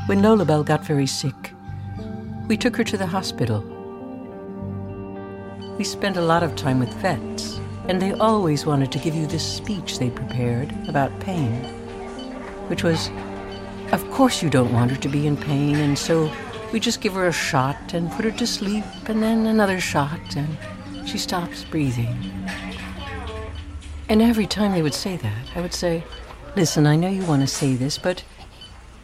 When Lolabelle got very sick, we took her to the hospital. We spent a lot of time with vets, and they always wanted to give you this speech they prepared about pain, which was, of course you don't want her to be in pain, and so we just give her a shot and put her to sleep, and then another shot, and she stops breathing. And every time they would say that, I would say, listen, I know you want to say this, but